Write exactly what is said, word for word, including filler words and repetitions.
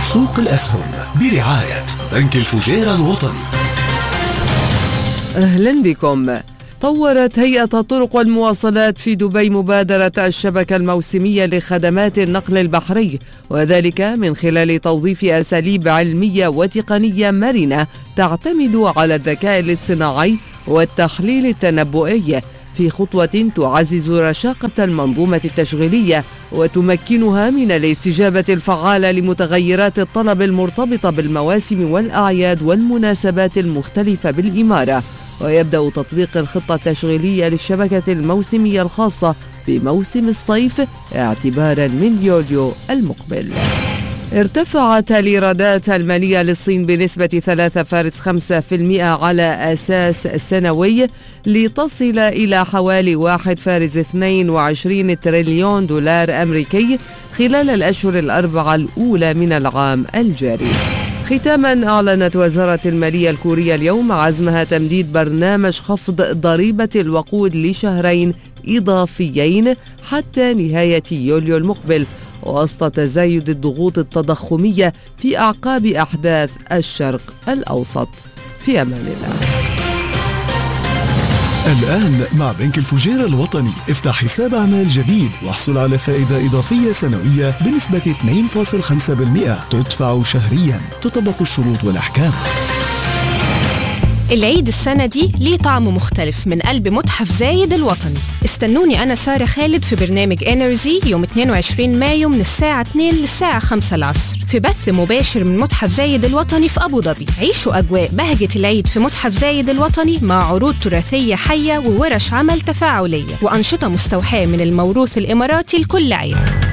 سوق الأسهم برعاية بنك الفجيرة الوطني. أهلا بكم. طورت هيئة الطرق والمواصلات في دبي مبادرة الشبكة الموسمية لخدمات النقل البحري، وذلك من خلال توظيف أساليب علمية وتقنية مرنة تعتمد على الذكاء الاصطناعي والتحليل التنبؤي، في خطوة تعزز رشاقة المنظومة التشغيلية وتمكنها من الاستجابة الفعالة لمتغيرات الطلب المرتبطة بالمواسم والأعياد والمناسبات المختلفة بالإمارة. ويبدأ تطبيق الخطة التشغيلية للشبكة الموسمية الخاصة بموسم الصيف اعتبارا من يوليو المقبل. ارتفعت الإيرادات المالية للصين بنسبة ثلاثة فاصلة خمسة بالمئة على أساس سنوي لتصل إلى حوالي واحد فاصلة اثنين وعشرين تريليون دولار أمريكي خلال الأشهر الأربعة الأولى من العام الجاري. ختاما، أعلنت وزارة المالية الكورية اليوم عزمها تمديد برنامج خفض ضريبة الوقود لشهرين إضافيين حتى نهاية يوليو المقبل، وسط تزايد الضغوط التضخمية في أعقاب أحداث الشرق الأوسط. في أمان الله. الآن مع بنك الفجيرة الوطني افتح حساب أعمال جديد واحصل على فائدة إضافية سنوية بنسبة اثنين فاصلة خمسة بالمئة تدفع شهريا. تطبق الشروط والأحكام. العيد السنة دي ليه طعم مختلف من قلب متحف زايد الوطني. استنوني أنا سارة خالد في برنامج إنرجي يوم اثنين وعشرين مايو من الساعة اثنين للساعة خمسة العصر في بث مباشر من متحف زايد الوطني في أبو ظبي. عيشوا أجواء بهجة العيد في متحف زايد الوطني مع عروض تراثية حية وورش عمل تفاعلية وأنشطة مستوحاة من الموروث الإماراتي لكل عيلة.